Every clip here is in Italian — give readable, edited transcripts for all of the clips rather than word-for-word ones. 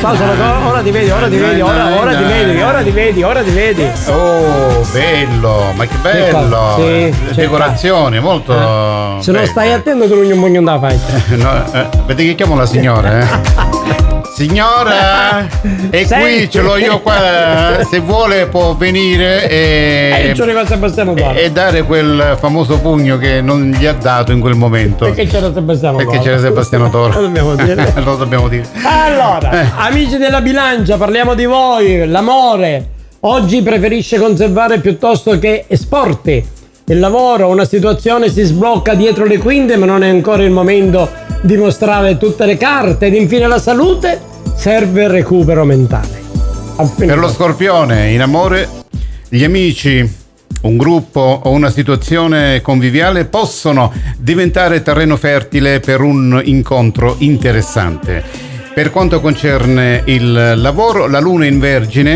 ora ti vedi, ora ti vedi. Oh, bello, ma che bello. Sì, decorazione, molto. Se non stai attento tu non voglio andare a fare. Vedi che chiamo la signora, Signora, e qui ce l'ho io qua, se vuole può venire e dare quel famoso pugno che non gli ha dato in quel momento. Perché c'era Sebastiano Toro. Lo dobbiamo dire. Allora, amici della bilancia, parliamo di voi, l'amore. Oggi preferisce conservare piuttosto che esporti. Il lavoro, una situazione si sblocca dietro le quinte, ma non è ancora il momento di mostrare tutte le carte. Ed infine la salute, serve il recupero mentale. Per lo Scorpione, in amore, gli amici, un gruppo o una situazione conviviale possono diventare terreno fertile per un incontro interessante. Per quanto concerne il lavoro, la luna in Vergine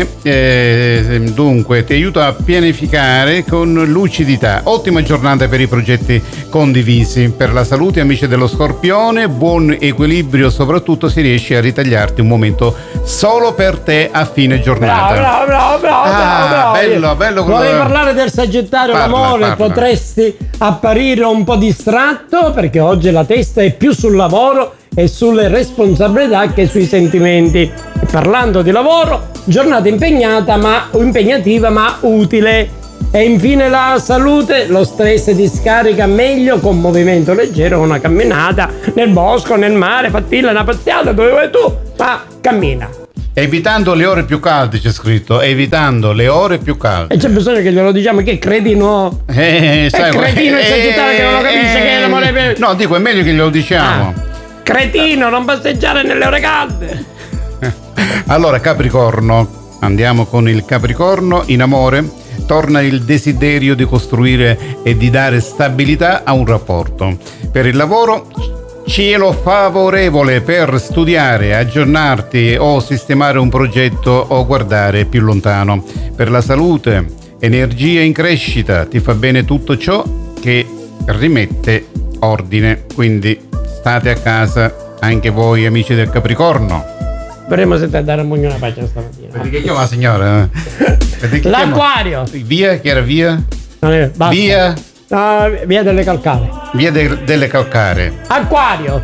dunque ti aiuta a pianificare con lucidità. Ottima giornata per i progetti condivisi. Per la salute, amici dello Scorpione, buon equilibrio, soprattutto se riesci a ritagliarti un momento solo per te a fine giornata. Bravo. Bello. Vorrei parlare del Sagittario, l'amore. Potresti apparire un po' distratto perché oggi la testa è più sul lavoro e sulle responsabilità che sui sentimenti. E parlando di lavoro, giornata impegnativa ma utile. E infine la salute, lo stress ti scarica meglio con movimento leggero, una camminata nel bosco, nel mare, fattilla una passata dove vuoi tu, ma cammina. Evitando le ore più calde, c'è scritto, evitando le ore più calde. E c'è bisogno che glielo diciamo, che cretino. Sai, cretino il Sagittario che non lo capisce che è l'amore per... No, dico, è meglio che glielo diciamo. Cretino, non passeggiare nelle ore calde. Allora, Capricorno, andiamo con il Capricorno. In amore torna il desiderio di costruire e di dare stabilità a un rapporto. Per il lavoro, cielo favorevole per studiare, aggiornarti o sistemare un progetto o guardare più lontano. Per la salute, energia in crescita, ti fa bene tutto ciò che rimette ordine, quindi state a casa anche voi, amici del Capricorno. Vedremo se te dare un pugno una pace stamattina. Vedi che chiama la signora? L'Acquario. Via, che era via? Basta. Via? No, via delle Calcare. Via delle Calcare. Acquario.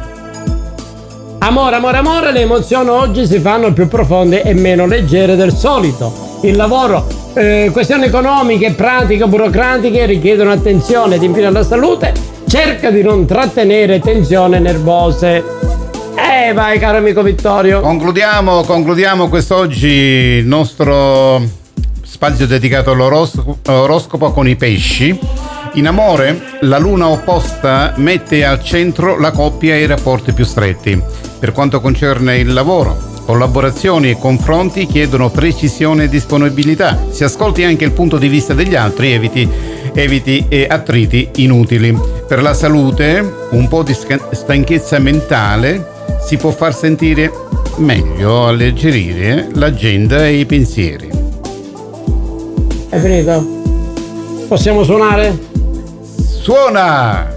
Amore, le emozioni oggi si fanno più profonde e meno leggere del solito. Il lavoro, questioni economiche, pratiche, burocratiche richiedono attenzione. Ed infine la salute, cerca di non trattenere tensioni nervose. Vai caro amico Vittorio. Concludiamo quest'oggi il nostro spazio dedicato all'oroscopo con i pesci. In amore, la luna opposta mette al centro la coppia e i rapporti più stretti. Per quanto concerne il lavoro, collaborazioni e confronti chiedono precisione e disponibilità. Si ascolti anche il punto di vista degli altri, eviti attriti inutili. Per la salute, un po' di stanchezza mentale si può far sentire meglio, alleggerire l'agenda e i pensieri. È finito? Possiamo suonare? Suona!